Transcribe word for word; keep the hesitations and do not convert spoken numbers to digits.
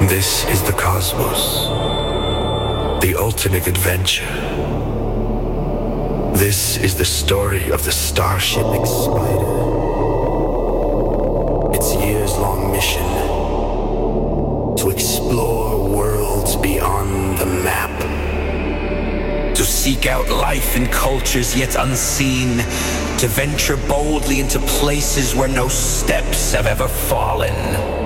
This is the cosmos, the ultimate adventure. This is the story of the Starship Explorer. Its years-long mission to explore worlds beyond the map. To seek out life in cultures yet unseen. To venture boldly into places where no steps have ever fallen.